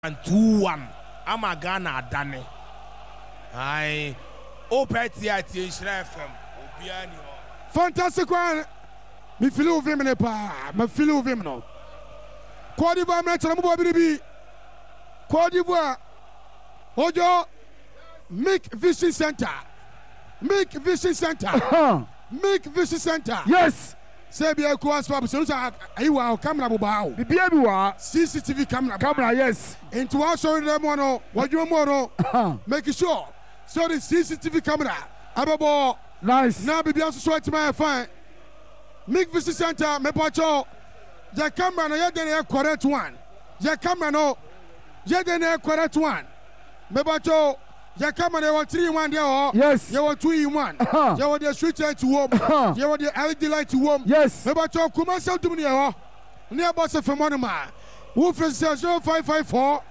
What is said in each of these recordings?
and 2-1 ama Ghana adane ai opeti ati Israel FM obia ni ho fantastic one me feel of him ne pa me feel of him no Côte d'Ivoire me tell mo biribi Côte d'Ivoire ojo make vision center make vision center yes say be ko aspa so ayiwa camera bobao bibia bi wa CCTV camera yes into our show them one wadwo mo no make sure so the CCTV camera ababo nice now bibia so at my fine make vision center me pacho the camera no ye dey correct one the camera no ye dey correct one me pacho the camera they want 3-1 there yes you want 2-in-1 you want the switch light to warm you want the LED light to warm yes me pacho kuma so dum ne ho ne boss for money ma who fresh 0554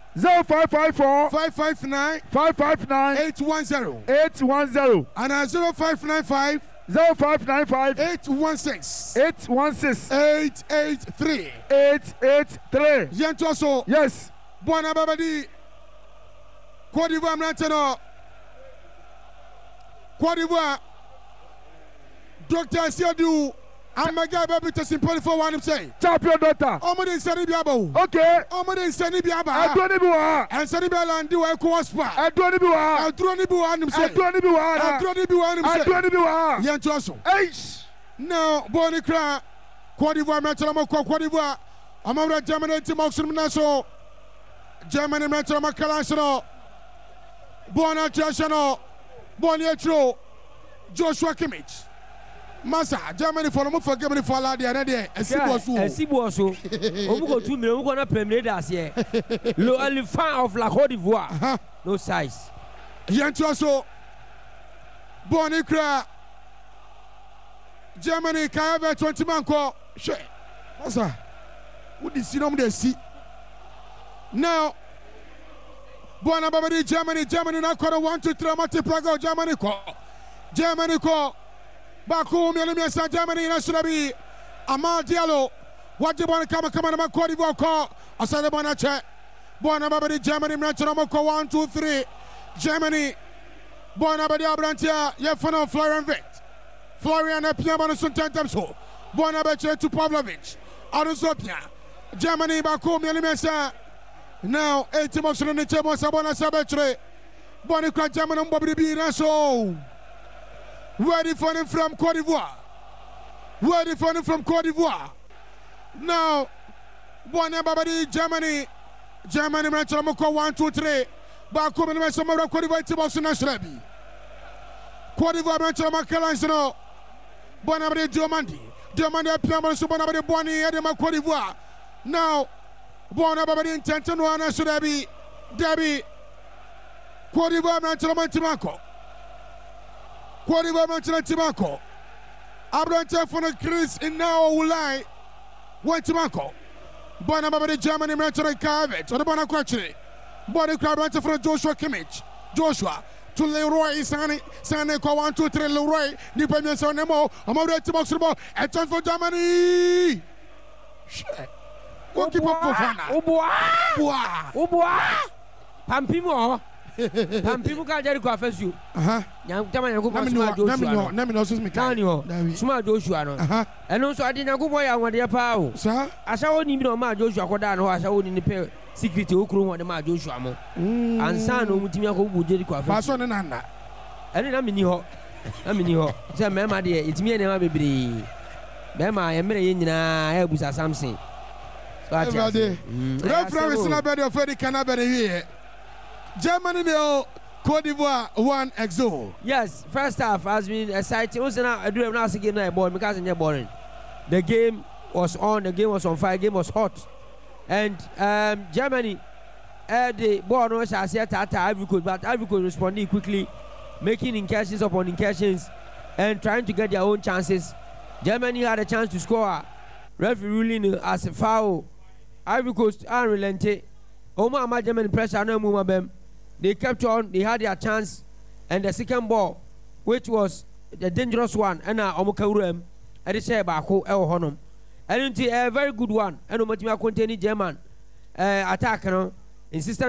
559 810 and 0595 816 883 yento so yes bona babadi Côte d'Ivoire maintenant Côte d'Ivoire Dr. Siadou Amaga baby to simple for one say champion daughter omo sani biaba okay omo sani biaba adoni bi wa and sani biaba ndi wa ko spa adoni bi wa nim say adoni bi wa nim say adoni bi wa yento so eish now boni kra Côte d'Ivoire maintenant mo Côte d'Ivoire amabra Germany team oxum na so Germany maintenant ma kalansno bona traditional boni etro Joshua Kimmich Masa Germany for mo for Germany for la there there esibo so obuko 2 million obuko na premier das here lo elephant of la Côte d'Ivoire no size yento so boni kra Germany can have 20 man ko she Masa who the sinom dey see now bona babadi Germany na ko 1 2 3 multiply go Germany ko Baku Mielimia Germany national be Amal Diallo. What do you want to come na Côte d'Ivoire call? Asade bona che. Bona babadi Germany national ko 1 2 3. Germany. Bona babadi Abrantia Yefano Florian Vitt. Florian Epia bona suntantem so. Bona bache to Pavlovic. Arusopia. Germany Baku Mielimia now 80 months in the table Sabona Sabetre. Bona kwa Germany mbabidi na so. Ready for him from Côte d'Ivoire. Now, Bonia Babadi, Germany Metramoko 1 2 3. Baku in the Mesomara Côte d'Ivoire Tibos Nashrabi. Côte d'Ivoire Metramakalans, Bonabadi Diomandi Piamon Subonabadi Boni Edema Côte d'Ivoire. Now, Bonabadi intention one Surabi Debbie Côte d'Ivoire Metramatimako. Côte d'Ivoire maintenant Timako. Abrante for the Chris in now Ulai. One Timako. Bona Babadi Germany maintenant Kavet. Or the Bona Quachi. Body crowd for Joshua Kimmich. Joshua to Leroy Sane 1 2 3 Leroy. Dependence on Nemo. I'm already to box the ball. A chance for Germany. Shit. What keep up for Fana? Oboa. Pampimo. Pampimu ka jeri kwa fesu nyama nyankopon suma Joshua na me no so me kan suma Joshua no eno so ade nyankopon ya nwode pa o sa asa woni bi no ma Joshua koda no asa woni ni pe secret okuru wode ma Joshua mo ansa no mutimi akobu jeri kwa fesu pa so ne nana ene na mini ho se mema de etimi ene ma bebre mema ye mere ye nyina e busa Samson so ati reference na be de ofedi kana be de here Germany nil, Côte d'Ivoire 1 exo. Yes, first half has been exciting. Also now I do have not game now boring because it's boring. The game was on, the game was on fire, the game was hot. And Germany the ball no shall say at Ivory Coast, but Ivory Coast responding quickly, making incursions upon incursions and trying to get their own chances. Germany had a chance to score. Referee ruling as a foul. Ivory Coast unrelenting. Oma Germany pressure no move them. They kept on, they had their chance, and the second ball, which was the dangerous one, and Omokawurem, and they say Bako El Honum. And a very good one, and Omatima containing German attack, insistent